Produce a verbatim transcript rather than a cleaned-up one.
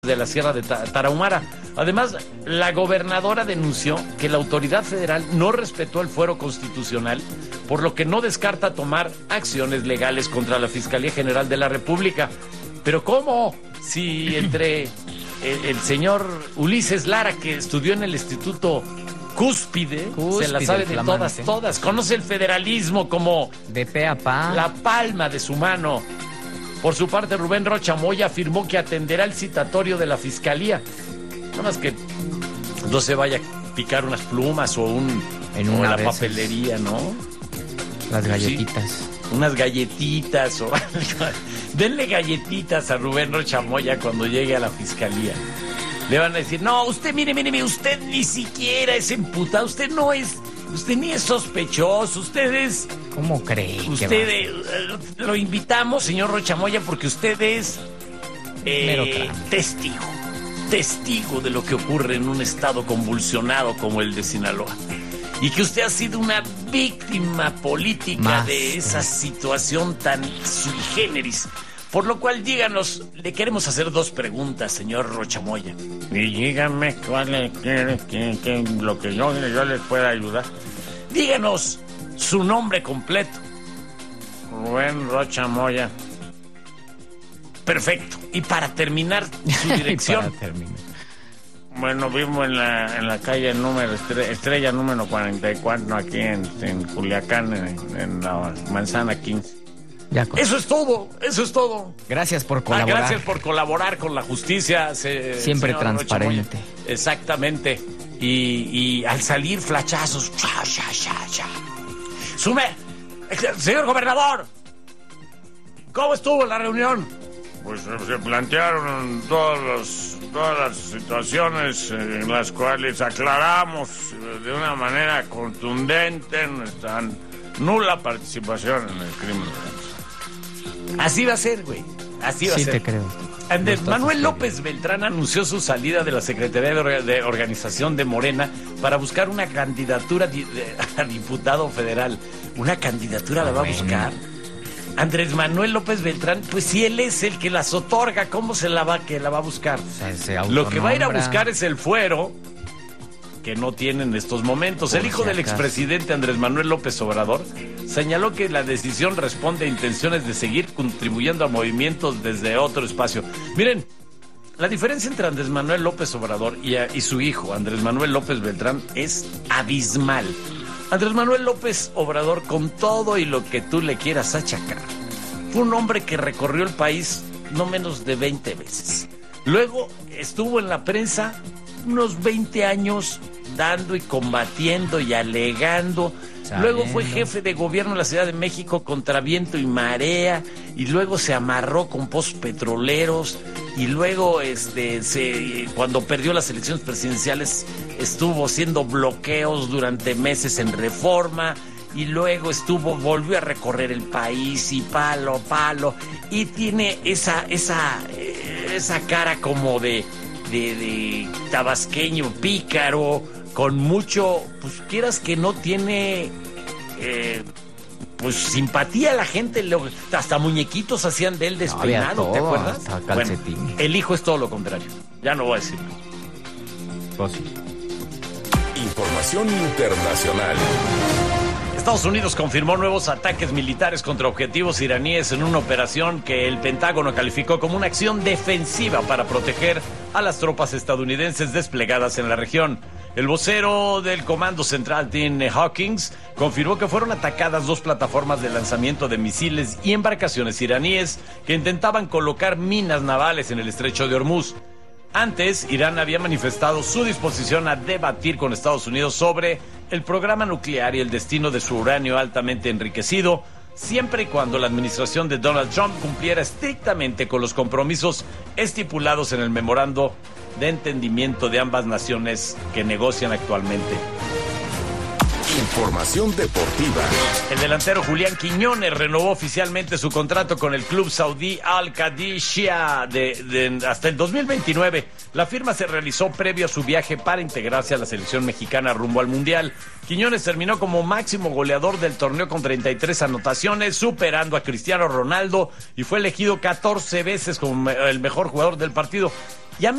de la Sierra de Tarahumara. Además, la gobernadora denunció que la autoridad federal no respetó el fuero constitucional, por lo que no descarta tomar acciones legales contra la Fiscalía General de la República. ¿Pero cómo? Si entre el, el señor Ulises Lara, que estudió en el Instituto Cúspide, Cúspide se la sabe de todas, todas. Conoce el federalismo como de pe a pa, la palma de su mano. Por su parte, Rubén Rocha Moya afirmó que atenderá el citatorio de la Fiscalía. Nada más que no se vaya a picar unas plumas o, un, en o una la papelería, ¿no? Las galletitas. Sí, unas galletitas o denle galletitas a Rubén Rocha Moya cuando llegue a la Fiscalía. Le van a decir, no, usted, mire, mire, mire, usted ni siquiera es imputado, usted no es, usted ni es sospechoso, usted es... ¿Cómo cree? Usted eh, lo invitamos, señor Rocha Moya, porque usted es eh, testigo, testigo de lo que ocurre en un estado convulsionado como el de Sinaloa. Y que usted ha sido una víctima política Más, de esa situación tan sui generis. Por lo cual, díganos, le queremos hacer dos preguntas, señor Rocha Moya. Y díganme cuál es que, que, que, lo que yo, yo les pueda ayudar. Díganos su nombre completo. Rubén Rocha Moya. Perfecto. Y para terminar, su dirección. para terminar. Bueno, vivo en la, en la calle número estrella, estrella número cuarenta y cuatro, aquí en, en Culiacán, en, en la manzana quince. Ya, eso es todo, eso es todo. Gracias por colaborar. Ah, gracias por colaborar con la justicia. Se, Siempre transparente. Exactamente. Y, y al salir flachazos. Cha, cha, cha, cha. Sume, señor gobernador, ¿cómo estuvo la reunión? Pues se plantearon todas las, todas las situaciones en las cuales aclaramos de una manera contundente nuestra nula participación en el crimen organizado. Así va a ser, güey. Así va sí a ser. Sí, te creo. Andrés Manuel López Beltrán anunció su salida de la Secretaría de Organización de Morena para buscar una candidatura a diputado federal. ¿Una candidatura la va a buscar? Andrés Manuel López Beltrán, pues si él es el que las otorga, ¿cómo se la va que la va a buscar? O sea, lo que va a ir a buscar es el fuero que no tiene en estos momentos. El hijo del expresidente Andrés Manuel López Obrador señaló que la decisión responde a intenciones de seguir contribuyendo a movimientos desde otro espacio. Miren, la diferencia entre Andrés Manuel López Obrador y, a, y su hijo, Andrés Manuel López Beltrán, es abismal. Andrés Manuel López Obrador, con todo y lo que tú le quieras achacar, fue un hombre que recorrió el país no menos de veinte veces. Luego estuvo en la prensa unos veinte años dando y combatiendo y alegando. Sabiendo. Luego fue jefe de gobierno en la Ciudad de México contra viento y marea, y luego se amarró con pozos petroleros, y luego este se cuando perdió las elecciones presidenciales estuvo haciendo bloqueos durante meses en Reforma, y luego estuvo volvió a recorrer el país y palo palo, y tiene esa esa esa cara como de de, de tabasqueño pícaro, con mucho, pues quieras que no tiene eh, pues simpatía a la gente, lo, hasta muñequitos hacían de él despeinado, no, ¿te acuerdas? Bueno, el hijo es todo lo contrario, ya no voy a decirlo. Pues sí. Información internacional. Estados Unidos confirmó nuevos ataques militares contra objetivos iraníes en una operación que el Pentágono calificó como una acción defensiva para proteger a las tropas estadounidenses desplegadas en la región. El vocero del Comando Central, Tim Hawkins, confirmó que fueron atacadas dos plataformas de lanzamiento de misiles y embarcaciones iraníes que intentaban colocar minas navales en el estrecho de Hormuz. Antes, Irán había manifestado su disposición a debatir con Estados Unidos sobre el programa nuclear y el destino de su uranio altamente enriquecido, siempre y cuando la administración de Donald Trump cumpliera estrictamente con los compromisos estipulados en el memorando de entendimiento de ambas naciones que negocian actualmente. Información deportiva. El delantero Julián Quiñones renovó oficialmente su contrato con el club saudí Al-Qadisiyah de, de, hasta el dos mil veintinueve. La firma se realizó previo a su viaje para integrarse a la selección mexicana rumbo al Mundial. Quiñones terminó como máximo goleador del torneo con treinta y tres anotaciones, superando a Cristiano Ronaldo, y fue elegido catorce veces como el mejor jugador del partido.